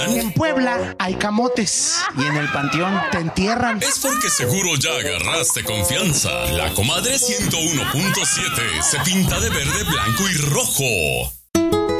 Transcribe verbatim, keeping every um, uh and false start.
En Puebla hay camotes. Y en el panteón te entierran. Es porque seguro ya agarraste confianza. La Comadre ciento uno punto siete se pinta de verde, blanco y rojo.